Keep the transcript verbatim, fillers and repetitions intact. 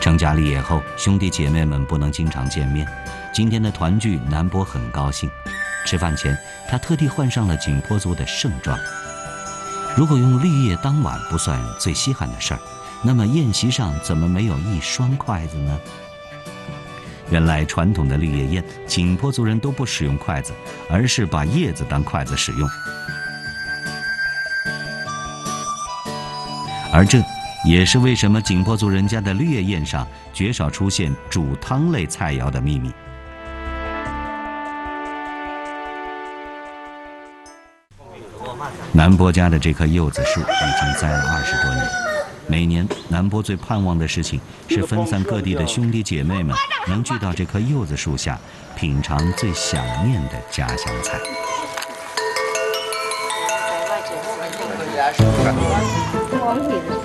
成家立业后，兄弟姐妹们不能经常见面，今天的团聚，南波很高兴。吃饭前，他特地换上了景颇族的盛装。如果用绿叶当晚不算最稀罕的事儿，那么宴席上怎么没有一双筷子呢？原来传统的绿叶宴，景颇族人都不使用筷子，而是把叶子当筷子使用。而这也是为什么景颇族人家的绿叶宴上绝少出现煮汤类菜肴的秘密。南波家的这棵柚子树已经栽了二十多年，每年南波最盼望的事情是分散各地的兄弟姐妹们能聚到这棵柚子树下，品尝最想念的家乡菜。 我